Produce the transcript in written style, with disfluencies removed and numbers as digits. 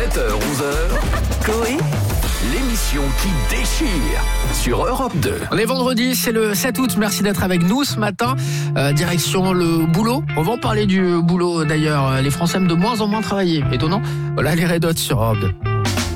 7h-11h, Coé, l'émission qui déchire sur Europe 2. On est vendredi, c'est le 7 août. Merci d'être avec nous ce matin. Direction le boulot. On va en parler du boulot d'ailleurs. Les Français aiment de moins en moins travailler. Étonnant. Voilà les Red Hot sur Europe 2.